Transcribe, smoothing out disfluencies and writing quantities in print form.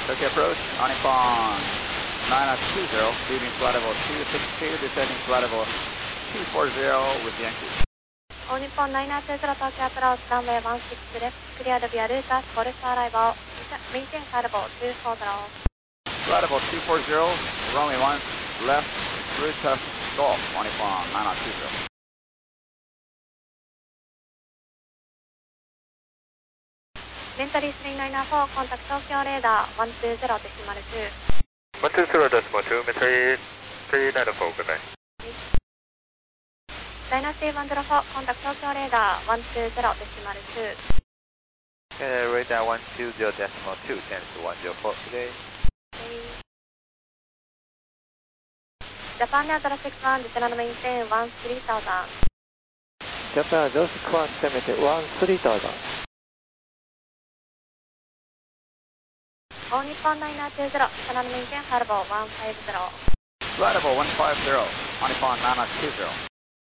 Tokyo approach, on Nippon 920, leaving flight level 262, descending flight level 240 with Yankee. All Nippon 920 Tokyo approach, runway 16 left, cleared via route as Golf arrival, maintain flight level 240. Flight level 240, runway 1 left, route as Golf, on Nippon 920. Entry 3994, contact Tokyo radar 120 decimal 2. 120 decimal 2, Metri 3994, good night. Dynasty 104, contact Tokyo radar 120 decimal 2. Radar 120 decimal 2, Dynasty 104 today. Japan Delta 61, descend maintain 13000. Japan Delta 61, descend 13000. All Nippon 920, descend maintain flight level 150. Flight level 150, on Nippon 920.